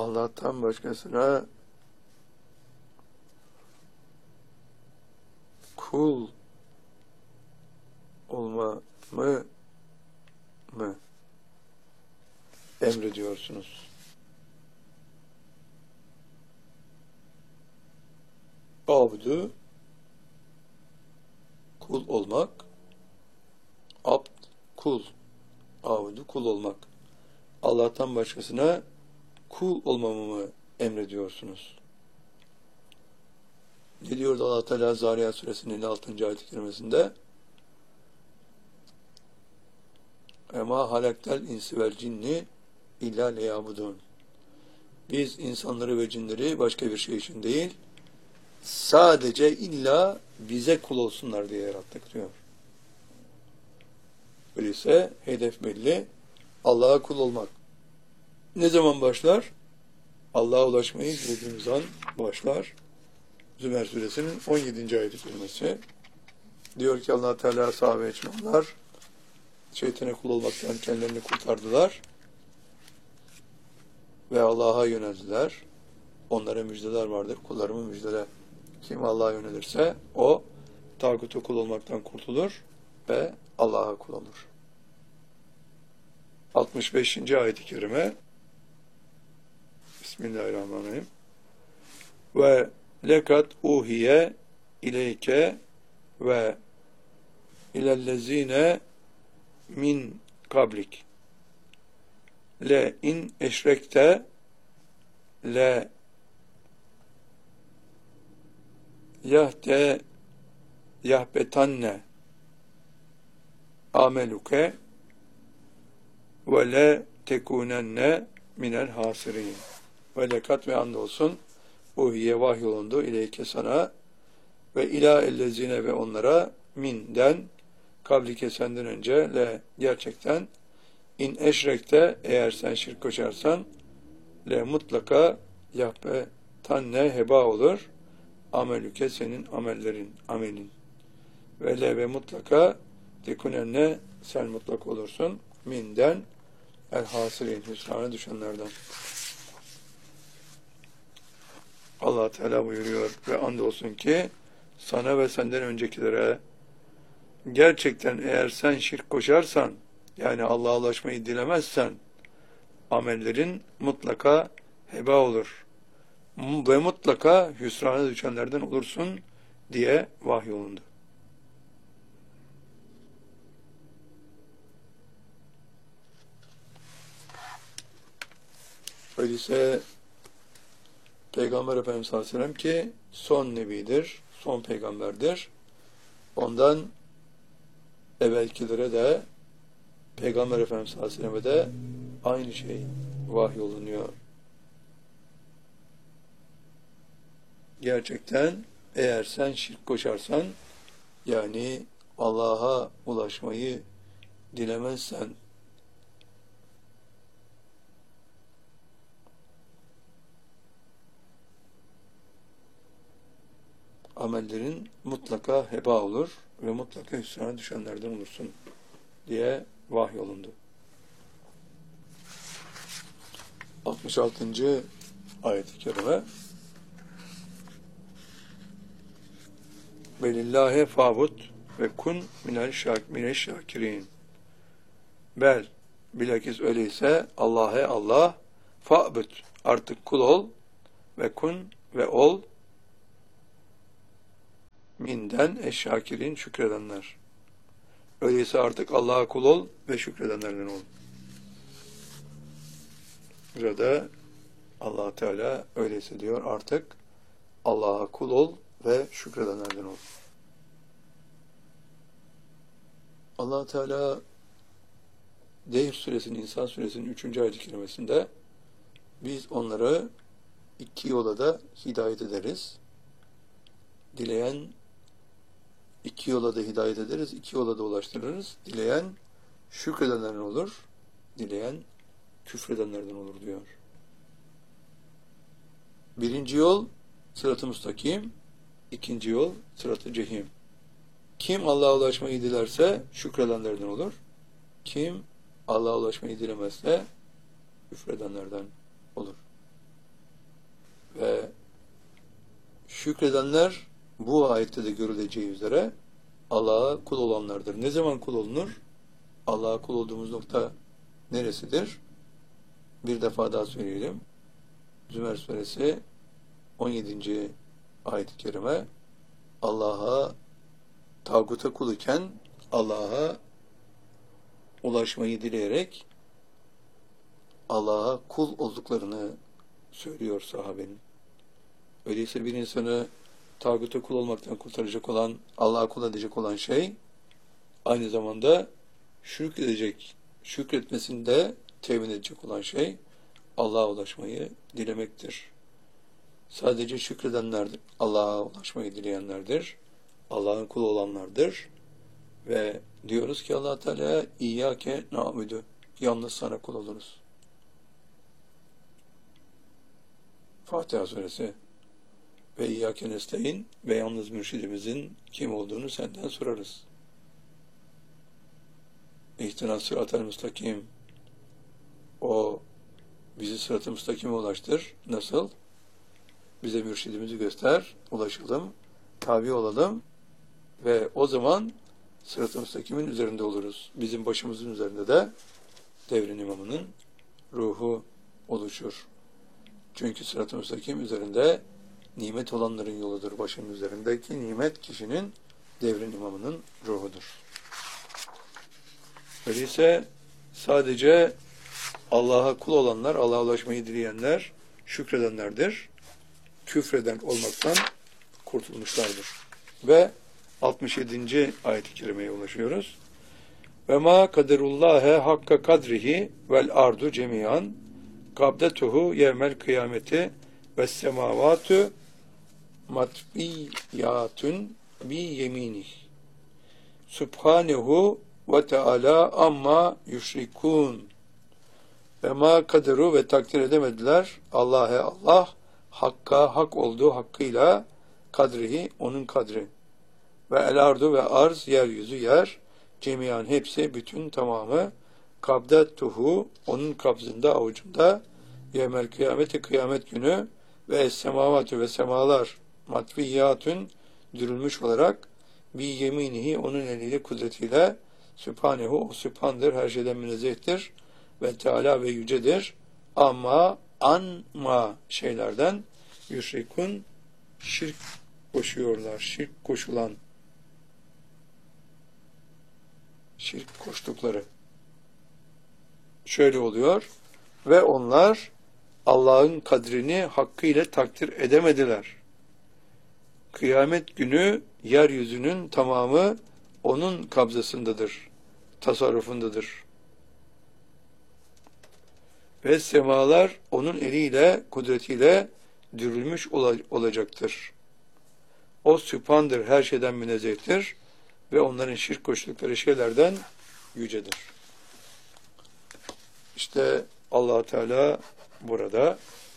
Allah'tan başkasına kul olmamı mı emrediyorsunuz? Abdü, kul olmak, abd, kul, abdü, kul olmak. Allah'tan başkasına kul olmamı mı emrediyorsunuz? Ne diyordu Allah Teala Zariyat suresinin 56. ayet-i kerimesinde? Ema halaktel insi vel cinni illa leyabudun. Biz insanları ve cinleri başka bir şey için değil, sadece illa bize kul olsunlar diye yarattık diyor. Öyleyse hedef belli, Allah'a kul olmak. Ne zaman başlar? Allah'a ulaşmayı dilediğimiz an başlar. Zümer suresinin 17. ayet-i kerimesi. Diyor ki Allah Teala sahabe ecmanlar şeytana kul olmaktan kendilerini kurtardılar ve Allah'a yöneldiler. Onlara müjdeler vardır. Kullarımı müjdele. Kim Allah'a yönelirse o tağuta kul olmaktan kurtulur ve Allah'a kul olur. 65. ayet-i kerime. Bismillahirrahmanirrahim. Ve lekat uhiye ileyke ve ilellezine min kablik le in eşrekte le yahbetanne ameluke ve le tekunenne minel hasirin. Ve lekat ve andolsun uhiye vahyolundu ileyke sana ve ila ellezine ve onlara minden kablike senden önce le gerçekten in eşrekte eğer sen şirk koşarsan le mutlaka yahbe tanne heba olur amelüke senin amelin ve le ve mutlaka tekunenne sen mutlak olursun minden el hasirin hüsrana düşenlerden. Allah Teala buyuruyor ve andolsun ki sana ve senden öncekilere gerçekten eğer sen şirk koşarsan yani Allah'a ulaşmayı dilemezsen amellerin mutlaka heba olur ve mutlaka hüsrana düşenlerden olursun diye vahyolundu. Öyleyse Peygamber Efendimiz sallallahu aleyhi ve sellem ki son nebidir, son peygamberdir. Ondan evvelkilere de Peygamber Efendimiz sallallahu aleyhi ve selleme de aynı şey vahyolunuyor. Gerçekten eğer sen şirk koşarsan yani Allah'a ulaşmayı dilemezsen amellerin mutlaka heba olur ve mutlaka hüsrana düşenlerden olursun diye vahyolundu. 66. ayet-i kerime Velillahi fa'bud ve kun minel şakirin. Bel, bilakis öyleyse Allah'a Allah, fa'bud, artık kul ol ve kun ve ol minden eşşakirin şükredenler. Öyleyse artık Allah'a kul ol ve şükredenlerden ol. Burada Allah Teala öyleyse diyor artık Allah'a kul ol ve şükredenlerden ol. Allah Teala Deyr suresinin, İnsan suresinin 3. ayet-i kerimesinde biz onları iki yola da hidayet ederiz. Dileyen iki yola da hidayet ederiz, iki yola da ulaştırırız. Dileyen şükredenlerden olur, dileyen küfredenlerden olur diyor. Birinci yol sırat-ı müstakim, ikinci yol sırat-ı cehim. Kim Allah'a ulaşmayı dilerse şükredenlerden olur. Kim Allah'a ulaşmayı dilemezse küfredenlerden olur. Ve şükredenler bu ayette de görüleceği üzere Allah'a kul olanlardır. Ne zaman kul olunur? Allah'a kul olduğumuz nokta neresidir? Bir defa daha söyleyelim. Zümer suresi 17. ayet-i kerime, Allah'a, tağuta kul iken Allah'a ulaşmayı dileyerek Allah'a kul olduklarını söylüyor sahabenin. Öyleyse bir insanı tağuta kul olmaktan kurtaracak olan, Allah'a kul edecek olan şey, aynı zamanda şükretmesini de temin edecek olan şey, Allah'a ulaşmayı dilemektir. Sadece şükredenlerdir, Allah'a ulaşmayı dileyenlerdir, Allah'ın kulu olanlardır. Ve diyoruz ki Allah Teala İyyâke na'budu, yalnız sana kul oluruz. Fatiha suresi. Ve İyyâke nestaîn, ve yalnız mürşidimizin kim olduğunu senden sorarız. İhtinas sırat-ı müstakim, o bizi sırat-ı müstakime ulaştır. Nasıl? Bize mürşidimizi göster, ulaşalım, tabi olalım ve o zaman sırat-ı müstakimin üzerinde oluruz. Bizim başımızın üzerinde de devrin imamının ruhu oluşur. Çünkü sırat-ı müstakim üzerinde nimet olanların yoludur. Başının üzerindeki nimet kişinin devrin imamının ruhudur. Öyleyse sadece Allah'a kul olanlar, Allah'a ulaşmayı dileyenler, şükredenlerdir. Küfreden olmaktan kurtulmuşlardır. Ve 67. ayet-i kerimeye ulaşıyoruz. Ve ma kaderullâhe hakka kadrihi vel ardu cemiyan kabdetuhu yevmel kıyameti ve semavatu matbiyatun bi yeminih subhanehu ve teala amma yüşrikûn. Ve ma kaderu, ve takdir edemediler Allah hakka, hak olduğu hakkıyla, kadrihi, onun kadri, ve el ardu, ve arz, yeryüzü, yer, cemiyan, hepsi, bütün, tamamı, kabdetuhu, onun kabzında, avucunda, yevmel kıyameti, kıyamet günü, ve es-semavatü, ve semalar, matviyyatün, dürülmüş olarak, bi yeminihi, onun eliyle, kudretiyle, sübhanehu, o sübhandır, her şeyden münezzehtir, ve Teala ve yücedir, ama anma şeylerden yüşrikun, şirk koşuyorlar, şirk koşulan, şirk koştukları. Şöyle oluyor, ve onlar Allah'ın kadrini hakkıyla takdir edemediler. Kıyamet günü yeryüzünün tamamı onun kabzasındadır, tasarrufundadır. Ve semalar onun eliyle, kudretiyle dürülmüş olacaktır. O sübhandır, her şeyden münezzehtir ve onların şirk koştukları şeylerden yücedir. İşte Allah Teala burada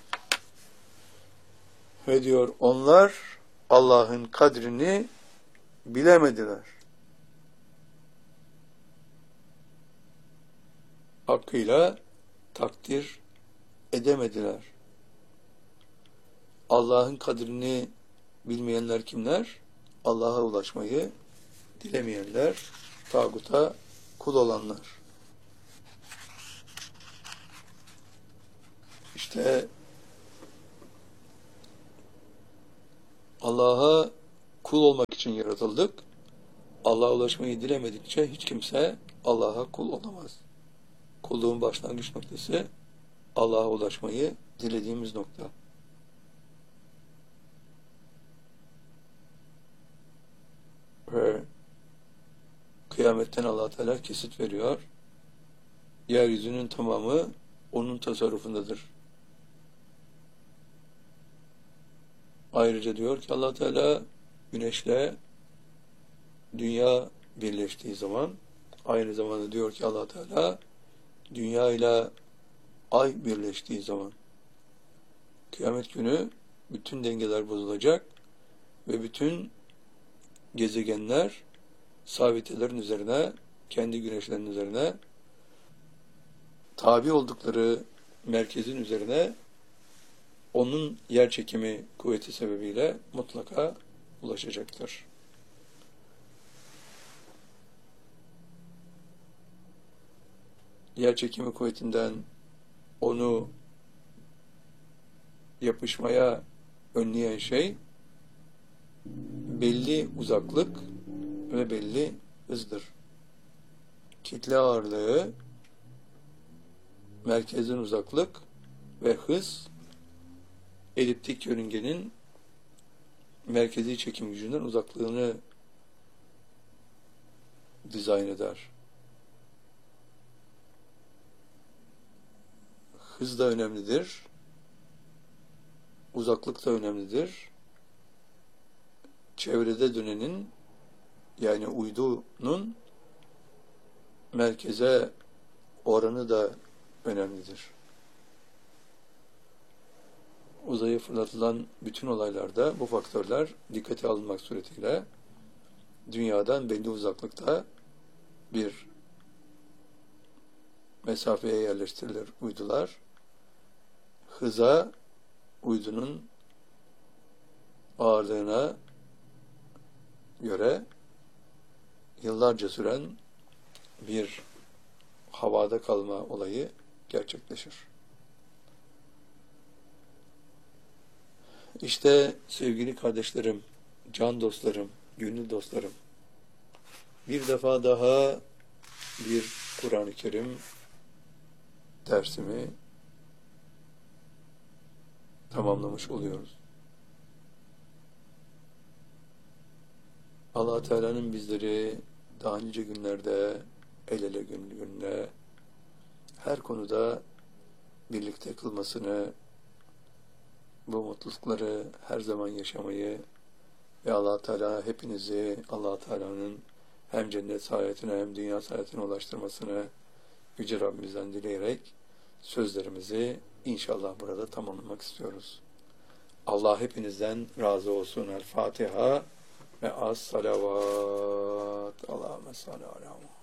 ve diyor, onlar Allah'ın kadrini bilemediler. Hakkıyla takdir edemediler. Allah'ın kadrini bilmeyenler kimler? Allah'a ulaşmayı dilemeyenler, tağuta kul olanlar. İşte Allah'a kul olmak için yaratıldık. Allah'a ulaşmayı dilemedikçe hiç kimse Allah'a kul olamaz. Kulluğun başlangıç noktası Allah'a ulaşmayı dilediğimiz nokta. Ve kıyametten Allah Teala kesit veriyor. Yeryüzünün tamamı onun tasarrufundadır. Ayrıca diyor ki Allah Teala, güneşle dünya birleştiği zaman, aynı zamanda diyor ki Allah Teala, dünya ile ay birleştiği zaman, kıyamet günü bütün dengeler bozulacak ve bütün gezegenler sabitelerin üzerine, kendi güneşlerinin üzerine, tabi oldukları merkezin üzerine onun yer çekimi kuvveti sebebiyle mutlaka ulaşacaktır. Yer çekimi kuvvetinden onu yapışmaya önleyen şey belli uzaklık ve belli hızdır. Kitle ağırlığı, merkezden uzaklık ve hız eliptik yörüngenin merkezi çekim gücünden uzaklığını dizayn eder. Hız da önemlidir. Uzaklık da önemlidir. Çevrede dönenin, yani uydunun merkeze oranı da önemlidir. Uzaya fırlatılan bütün olaylarda bu faktörler dikkate alınmak suretiyle dünyadan belli uzaklıkta bir mesafeye yerleştirilir uydular. Hıza, uydunun ağırlığına göre yıllarca süren bir havada kalma olayı gerçekleşir. İşte sevgili kardeşlerim, can dostlarım, gönül dostlarım, bir defa daha bir Kur'an-ı Kerim dersimi tamamlamış oluyoruz. Allah Teala'nın bizleri daha nice günlerde el ele gönül gönüle her konuda birlikte kılmasını, bu mutlulukları her zaman yaşamayı ve Allah Teala hepinizi Allah Teala'nın hem cennet saadetine hem dünya saadetine ulaştırmasını Yüce Rabbimizden dileyerek sözlerimizi inşallah burada tamamlamak istiyoruz. Allah hepinizden razı olsun. El Fatiha ve as salavat. Allahümme salli ala